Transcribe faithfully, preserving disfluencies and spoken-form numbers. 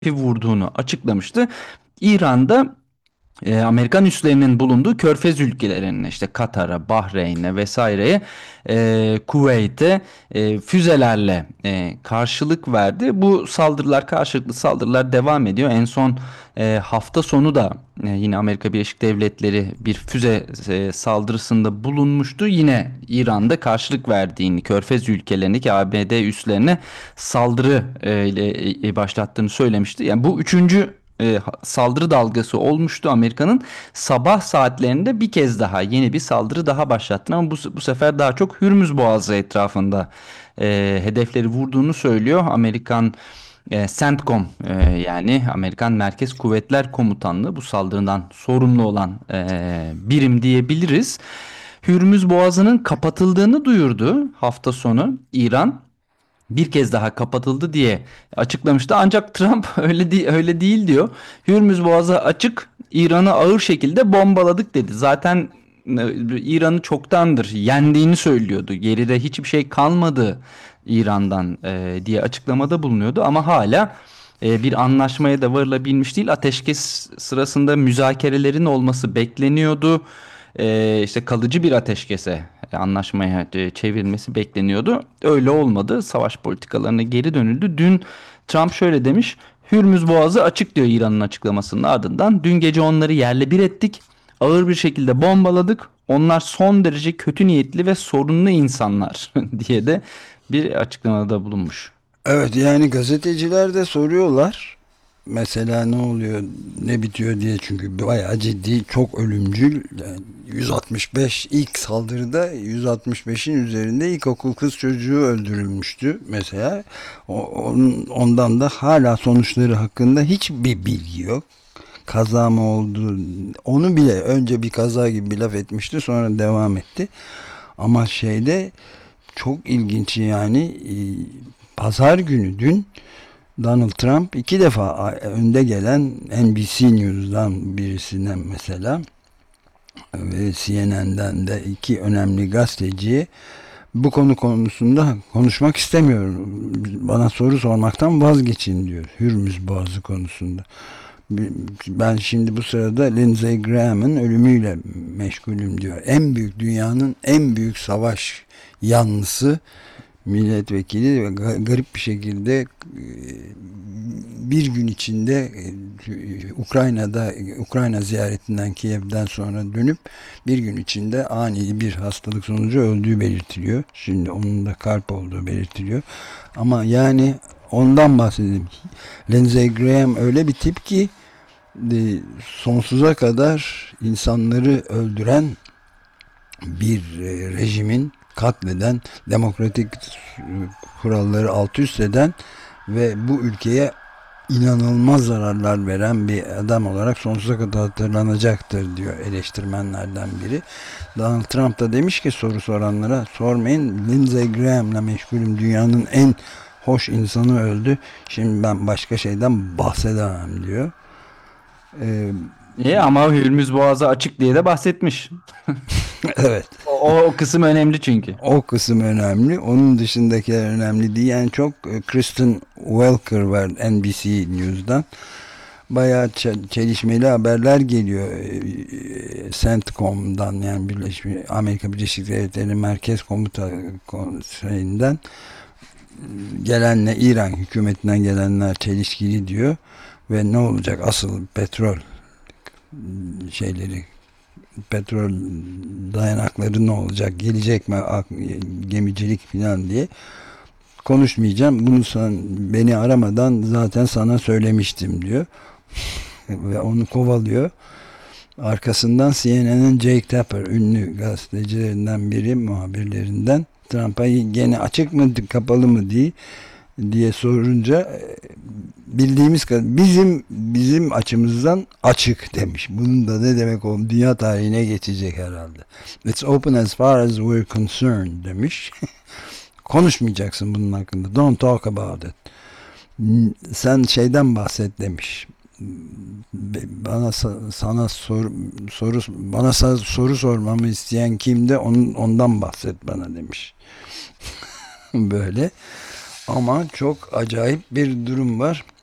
vurduğunu açıklamıştı. İran'da e, Amerikan üslerinin bulunduğu Körfez ülkelerine işte Katar'a, Bahreyn'e vesaireye, e, Kuveyt'e e, füzelerle e, karşılık verdi. Bu saldırılar, karşılıklı saldırılar devam ediyor. En son e, hafta sonu da e, yine Amerika Birleşik Devletleri bir füze e, saldırısında bulunmuştu. Yine İran'da karşılık verdiğini, Körfez ülkelerindeki A B D üslerine saldırı e, ile e, başlattığını söylemişti. Yani bu üçüncü e, saldırı dalgası olmuştu Amerika'nın. Sabah saatlerinde bir kez daha yeni bir saldırı daha başlattı ama bu, bu sefer daha çok Hürmüz Boğazı etrafında e, hedefleri vurduğunu söylüyor. Amerikan e, CENTCOM, e, yani Amerikan Merkez Kuvvetler Komutanlığı, bu saldırıdan sorumlu olan e, birim diyebiliriz. Hürmüz Boğazı'nın kapatıldığını duyurdu hafta sonu İran, bir kez daha kapatıldı diye açıklamıştı. Ancak Trump öyle değil, öyle değil diyor. Hürmüz Boğazı açık, İran'ı ağır şekilde bombaladık dedi. Zaten e, İran'ı çoktandır yendiğini söylüyordu. Geride hiçbir şey kalmadı İran'dan e, diye açıklamada bulunuyordu ama hala e, bir anlaşmaya da varılabilmiş değil. Ateşkes sırasında müzakerelerin olması bekleniyordu. E, işte kalıcı bir ateşkese, anlaşmaya e, çevrilmesi bekleniyordu. Öyle olmadı. Savaş politikalarına geri dönüldü. Dün Trump şöyle demiş: Hürmüz Boğazı açık diyor İran'ın açıklamasının ardından. Dün gece onları yerle bir ettik. Ağır bir şekilde bombaladık. Onlar son derece kötü niyetli ve sorunlu insanlar diye de bir açıklamada bulunmuş. Evet, yani gazeteciler de soruyorlar. Mesela ne oluyor, ne bitiyor diye, çünkü bayağı ciddi, çok ölümcül. Yani yüz altmış beş, ilk saldırıda yüz altmış beşin üzerinde ilkokul kız çocuğu öldürülmüştü mesela. O- onun- ondan da hala sonuçları hakkında hiçbir bilgi yok. Kaza mı oldu, onu bile önce bir kaza gibi bir laf etmişti, sonra devam etti. Ama şeyde çok ilginç, yani e, pazar günü dün Donald Trump iki defa önde gelen N B C News'dan birisinden mesela ve C N N'den de iki önemli gazeteciye bu konu konusunda konuşmak istemiyorum, bana soru sormaktan vazgeçin diyor, Hürmüz Boğazı konusunda. Ben şimdi bu sırada Lindsey Graham'ın ölümüyle meşgulüm diyor. En büyük, dünyanın en büyük savaş yanlısı milletvekili ve garip bir şekilde e, bir gün içinde e, Ukrayna'da, Ukrayna ziyaretinden, Kiev'den sonra dönüp bir gün içinde ani bir hastalık sonucu öldüğü belirtiliyor. Şimdi onun da kalp olduğu belirtiliyor. Ama yani ondan bahsedeyim. Lindsey Graham öyle bir tip ki e, sonsuza kadar insanları öldüren bir e, rejimin, katleden, demokratik kuralları alt üst eden ve bu ülkeye inanılmaz zararlar veren bir adam olarak sonsuza kadar hatırlanacaktır diyor eleştirmenlerden biri. Donald Trump da demiş ki soru soranlara, sormayın, Lindsey Graham'la meşgulüm, dünyanın en hoş insanı öldü, şimdi ben başka şeyden bahsedemem diyor. Ee, E, ama Hürmüz Boğazı açık diye de bahsetmiş. evet. O, o kısım önemli çünkü. O kısım önemli. Onun dışındakiler önemli değil. Yani çok e, Kristen Welker var N B C News'dan. Bayağı çelişmeli haberler geliyor. E, e, CENTCOM'dan, yani Birleşmiş Amerika Birleşik Devletleri Merkez Komuta Konseyi'nden gelenle, İran hükümetinden gelenler çelişkili diyor. Ve ne olacak, asıl petrol şeyleri, petrol dayanakları ne olacak, gelecek mi gemicilik falan diye konuşmayacağım. Bunu sen beni aramadan zaten sana söylemiştim diyor. Ve onu kovalıyor. Arkasından C N N'in Jake Tapper, ünlü gazetecilerinden biri, muhabirlerinden, Trump'a gene açık mı kapalı mı diye diye sorunca bildiğimiz kadar bizim bizim açımızdan açık demiş. Bunun da ne demek olduğunu dünya tarihine geçecek herhalde. It's open as far as we're concerned demiş. Konuşmayacaksın bunun hakkında. Don't talk about it. Sen şeyden bahset demiş. Bana sana sor, soru bana soru sormamı isteyen kimde, onun, ondan bahset bana demiş. Böyle. Ama çok acayip bir durum var.